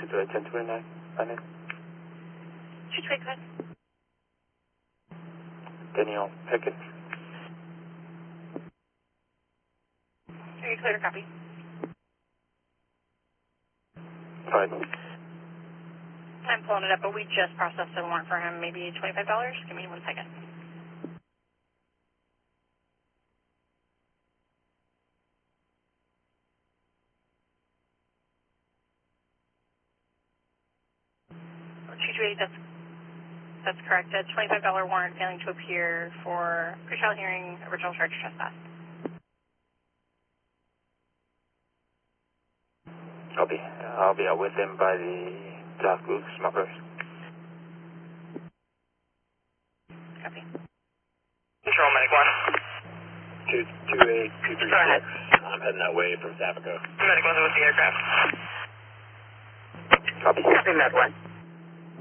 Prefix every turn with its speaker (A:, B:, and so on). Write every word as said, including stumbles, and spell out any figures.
A: two eight ten twenty-nine. Find it.
B: two two eight, go ahead.
A: Daniel Pickett.
B: Are you clear to copy?
A: Sorry.
B: I'm pulling it up, but we just processed a warrant for him, maybe twenty-five dollars. Give me one second. two two eight, that's, that's correct. A twenty-five dollar warrant failing to appear for pre-trial hearing, original charge trespass.
A: I'll be, I'll be out with him by the South Loop Smokers.
B: Copy.
C: Control, Medic one.
D: two two eight two three six. I'm heading that way from Savico.
C: Medic one with the aircraft.
A: Copy.
C: Copy, Med one.